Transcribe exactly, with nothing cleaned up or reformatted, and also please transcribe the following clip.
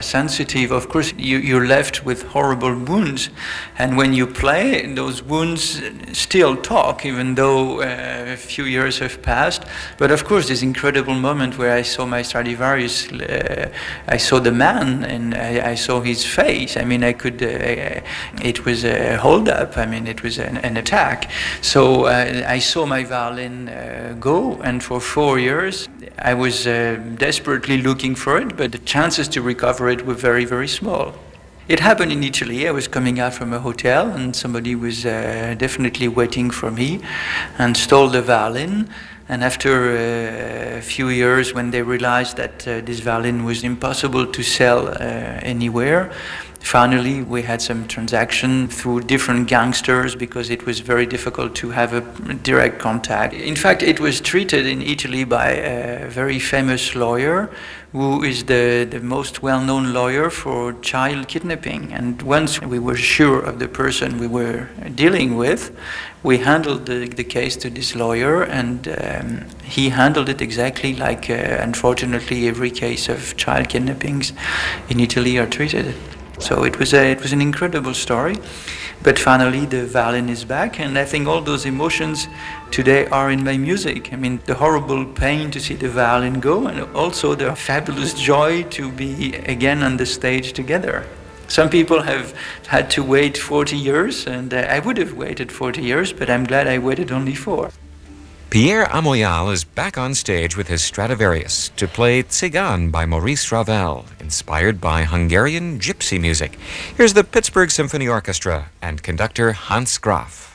sensitive. Of course, you, you're left with horrible wounds, and when you play, those wounds still talk, even though uh, a few years have passed. But of course, this incredible moment where I saw my Stradivarius, uh, I saw the man, and I, I saw his face. I mean, I could. Uh, it was a hold-up. I mean, it was an, an attack. So uh, I saw my violin uh, go, and for four years, I was uh, desperately looking for it, but the chances to recover it were very, very small. It happened in Italy. I was coming out from a hotel, and somebody was uh, definitely waiting for me and stole the violin. And after uh, a few years, when they realized that uh, this violin was impossible to sell uh, anywhere, finally we had some transaction through different gangsters, because it was very difficult to have a direct contact. In fact, it was treated in Italy by a very famous lawyer who is the, the most well-known lawyer for child kidnapping. And once we were sure of the person we were dealing with, we handled the, the case to this lawyer, and um, he handled it exactly like, uh, unfortunately, every case of child kidnappings in Italy are treated. So it was a, it was an incredible story, but finally the violin is back, and I think all those emotions today are in my music. I mean, the horrible pain to see the violin go, and also the fabulous joy to be again on the stage together. Some people have had to wait forty years, and uh, I would have waited forty years, but I'm glad I waited only four. Pierre Amoyal is back on stage with his Stradivarius to play Tsigan by Maurice Ravel, inspired by Hungarian gypsy music. Here's the Pittsburgh Symphony Orchestra and conductor Hans Graf.